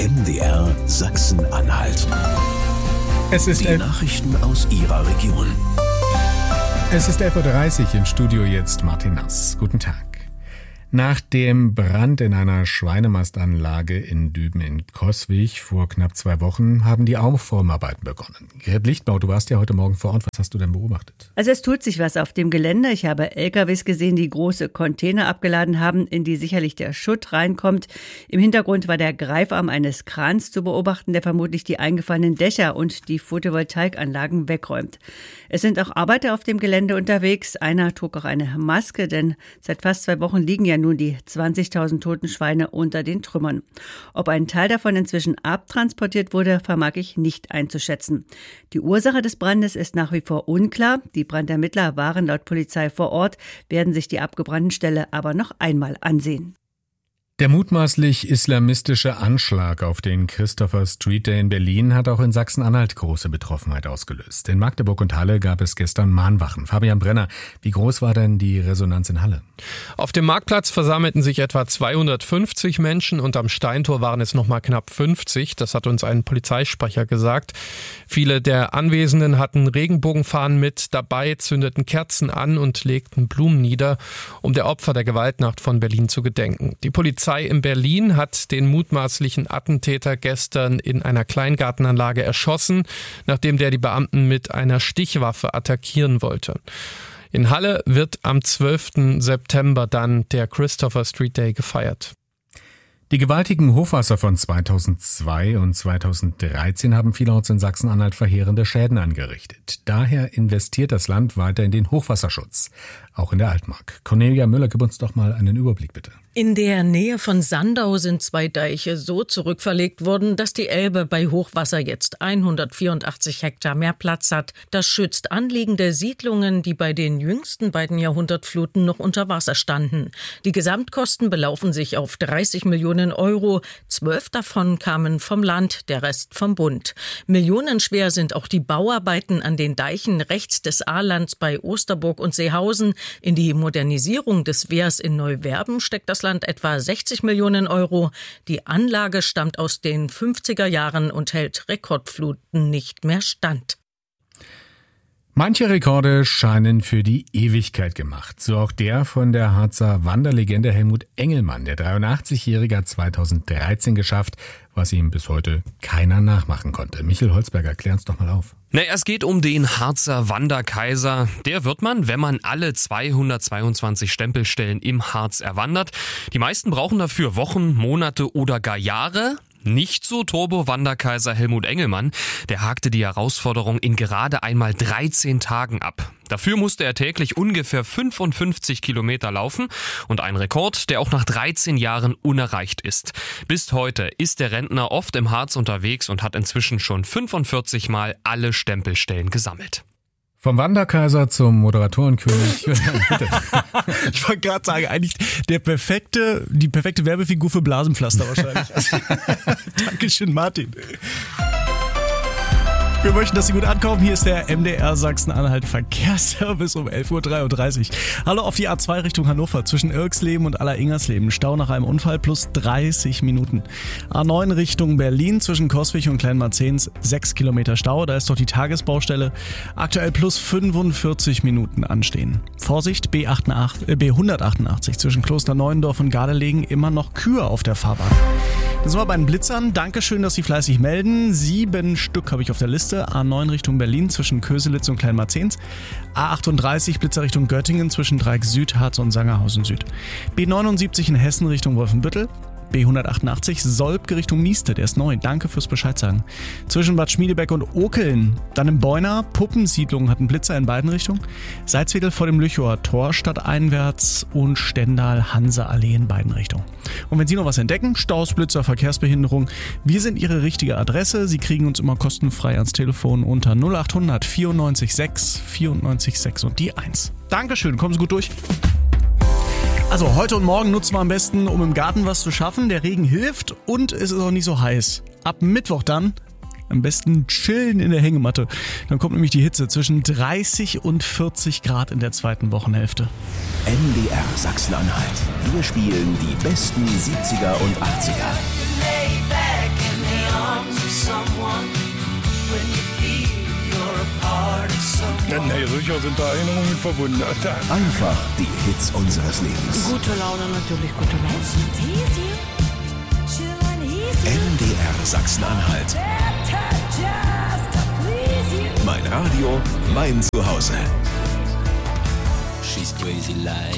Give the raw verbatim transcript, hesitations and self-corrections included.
M D R Sachsen-Anhalt. Es ist Die elf Nachrichten aus Ihrer Region. Es ist elf Uhr dreißig, im Studio jetzt Martin Nass. Guten Tag. Nach dem Brand in einer Schweinemastanlage in Düben in Coswig vor knapp zwei Wochen haben die Aufräumarbeiten begonnen. Gerrit Lichtbau, du warst ja heute Morgen vor Ort. Was hast du denn beobachtet? Also es tut sich was auf dem Gelände. Ich habe L K Ws gesehen, die große Container abgeladen haben, in die sicherlich der Schutt reinkommt. Im Hintergrund war der Greifarm eines Krans zu beobachten, der vermutlich die eingefallenen Dächer und die Photovoltaikanlagen wegräumt. Es sind auch Arbeiter auf dem Gelände unterwegs. Einer trug auch eine Maske, denn seit fast zwei Wochen liegen ja nun die zwanzigtausend toten Schweine unter den Trümmern. Ob ein Teil davon inzwischen abtransportiert wurde, vermag ich nicht einzuschätzen. Die Ursache des Brandes ist nach wie vor unklar. Die Brandermittler waren laut Polizei vor Ort, werden sich die abgebrannten Ställe aber noch einmal ansehen. Der mutmaßlich islamistische Anschlag auf den Christopher Street Day in Berlin hat auch in Sachsen-Anhalt große Betroffenheit ausgelöst. In Magdeburg und Halle gab es gestern Mahnwachen. Fabian Brenner, wie groß war denn die Resonanz in Halle? Auf dem Marktplatz versammelten sich etwa zweihundertfünfzig Menschen und am Steintor waren es noch mal knapp fünfzig. Das hat uns ein Polizeisprecher gesagt. Viele der Anwesenden hatten Regenbogenfahnen mit dabei, zündeten Kerzen an und legten Blumen nieder, um der Opfer der Gewaltnacht von Berlin zu gedenken. Die Polizei in Berlin hat den mutmaßlichen Attentäter gestern in einer Kleingartenanlage erschossen, nachdem der die Beamten mit einer Stichwaffe attackieren wollte. In Halle wird am zwölften September dann der Christopher Street Day gefeiert. Die gewaltigen Hochwasser von zweitausendzwei und zweitausenddreizehn haben vielerorts in Sachsen-Anhalt verheerende Schäden angerichtet. Daher investiert das Land weiter in den Hochwasserschutz, auch in der Altmark. Cornelia Müller, gib uns doch mal einen Überblick, bitte. In der Nähe von Sandau sind zwei Deiche so zurückverlegt worden, dass die Elbe bei Hochwasser jetzt hundertvierundachtzig Hektar mehr Platz hat. Das schützt anliegende Siedlungen, die bei den jüngsten beiden Jahrhundertfluten noch unter Wasser standen. Die Gesamtkosten belaufen sich auf dreißig Millionen Euro. Zwölf davon kamen vom Land, der Rest vom Bund. Millionenschwer sind auch die Bauarbeiten an den Deichen rechts des Ahrlands bei Osterburg und Seehausen. In die Modernisierung des Wehrs in Neuwerben steckt das Land etwa sechzig Millionen Euro. Die Anlage stammt aus den fünfziger Jahren und hält Rekordfluten nicht mehr stand. Manche Rekorde scheinen für die Ewigkeit gemacht. So auch der von der Harzer Wanderlegende Helmut Engelmann. Der dreiundachtzigjährige hat zweitausenddreizehn geschafft, was ihm bis heute keiner nachmachen konnte. Michael Holzberger, klär uns doch mal auf. Na, es geht um den Harzer Wanderkaiser. Der wird man, wenn man alle zweihundertzweiundzwanzig Stempelstellen im Harz erwandert. Die meisten brauchen dafür Wochen, Monate oder gar Jahre. Nicht so Turbo-Wanderkaiser Helmut Engelmann. Der hakte die Herausforderung in gerade einmal dreizehn Tagen ab. Dafür musste er täglich ungefähr fünfundfünfzig Kilometer laufen und ein Rekord, der auch nach dreizehn Jahren unerreicht ist. Bis heute ist der Rentner oft im Harz unterwegs und hat inzwischen schon fünfundvierzig Mal alle Stempelstellen gesammelt. Vom Wanderkaiser zum Moderatorenkönig. Ich wollte gerade sagen, eigentlich der perfekte, die perfekte Werbefigur für Blasenpflaster wahrscheinlich. Dankeschön, Martin. Wir möchten, dass Sie gut ankommen. Hier ist der M D R Sachsen-Anhalt Verkehrsservice um elf Uhr dreiunddreißig. Hallo auf die A zwei Richtung Hannover zwischen Irksleben und Aller-Ingersleben. Stau nach einem Unfall plus dreißig Minuten. A neun Richtung Berlin zwischen Coswig und Kleinmarzens sechs Kilometer Stau. Da ist doch die Tagesbaustelle. Aktuell plus fünfundvierzig Minuten anstehen. Vorsicht, B hundertachtundachtzig zwischen Klosterneuendorf und Gardelegen immer noch Kühe auf der Fahrbahn. Dann sind wir bei den Blitzern. Dankeschön, dass Sie fleißig melden. Sieben Stück habe ich auf der Liste. A neun Richtung Berlin zwischen Köselitz und Kleinmarzens. A achtunddreißig Blitzer Richtung Göttingen zwischen Dreieck Süd, Harz und Sangerhausen Süd. B neunundsiebzig in Hessen Richtung Wolfenbüttel. B hundertachtundachtzig Solbke Richtung Nieste, der ist neu. Danke fürs Bescheid sagen. Zwischen Bad Schmiedebeck und Okeln. Dann im Beuner. Puppensiedlung hat einen Blitzer in beiden Richtungen. Salzwedel vor dem Lüchower Tor stadteinwärts und Stendal Hanseallee in beiden Richtungen. Und wenn Sie noch was entdecken, Staus, Blitzer, Verkehrsbehinderung, wir sind Ihre richtige Adresse. Sie kriegen uns immer kostenfrei ans Telefon unter null achthundert vierundneunzig sechs vierundneunzig sechs und die eins. Dankeschön, kommen Sie gut durch. Also heute und morgen nutzen wir am besten, um im Garten was zu schaffen. Der Regen hilft und es ist auch nicht so heiß. Ab Mittwoch dann am besten chillen in der Hängematte. Dann kommt nämlich die Hitze zwischen dreißig und vierzig Grad in der zweiten Wochenhälfte. M D R Sachsen-Anhalt. Wir spielen die besten siebziger und achtziger. Nee, sicher sind da Erinnerungen verbunden. Einfach die Hits unseres Lebens. Gute Laune, natürlich gute Laune. M D R Sachsen-Anhalt. Mein Radio, mein Zuhause. She's crazy like